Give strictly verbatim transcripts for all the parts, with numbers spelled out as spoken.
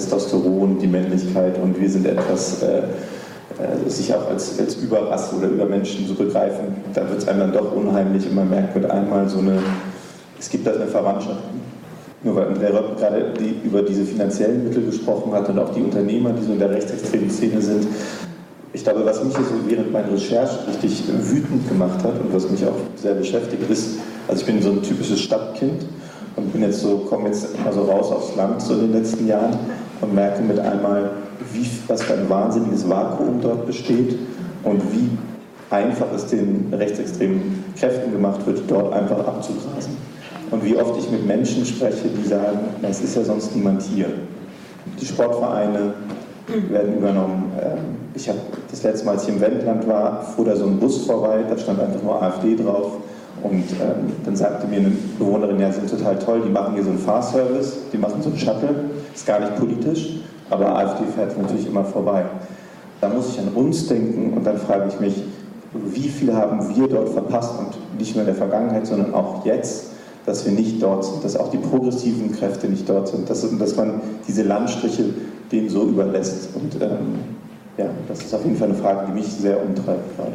Testosteron, die Männlichkeit und wir sind etwas, äh, äh, sich auch als, als Überrasse oder Übermenschen zu begreifen, da wird es einem dann doch unheimlich und man merkt mit einmal so eine, es gibt da eine Verwandtschaft. Nur weil Andrea Röpp gerade die, über diese finanziellen Mittel gesprochen hat und auch die Unternehmer, die so in der rechtsextremen Szene sind. Ich glaube, was mich hier so während meiner Recherche richtig wütend gemacht hat und was mich auch sehr beschäftigt ist, also ich bin so ein typisches Stadtkind und bin jetzt so, komme jetzt immer so raus aufs Land so in den letzten Jahren und merke mit einmal, wie, was für ein wahnsinniges Vakuum dort besteht und wie einfach es den rechtsextremen Kräften gemacht wird, dort einfach abzugrasen. Und wie oft ich mit Menschen spreche, die sagen, es ist ja sonst niemand hier. Die Sportvereine werden übernommen. Ich habe das letzte Mal, als ich im Wendland war, fuhr da so ein Bus vorbei, da stand einfach nur AfD drauf. Und ähm, dann sagte mir eine Bewohnerin, ja, die sind total toll, die machen hier so einen Fahrservice, die machen so einen Shuttle, ist gar nicht politisch, aber AfD fährt natürlich immer vorbei. Da muss ich an uns denken und dann frage ich mich, wie viel haben wir dort verpasst und nicht nur in der Vergangenheit, sondern auch jetzt, dass wir nicht dort sind, dass auch die progressiven Kräfte nicht dort sind, dass, dass man diese Landstriche denen so überlässt. Und ähm, ja, das ist auf jeden Fall eine Frage, die mich sehr umtreibt gerade.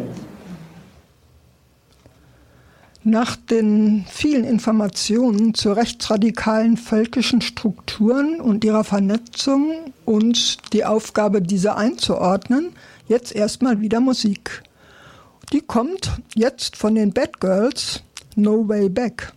Nach den vielen Informationen zu rechtsradikalen völkischen Strukturen und ihrer Vernetzung und die Aufgabe, diese einzuordnen, jetzt erstmal wieder Musik. Die kommt jetzt von den Bad Girls, No Way Back.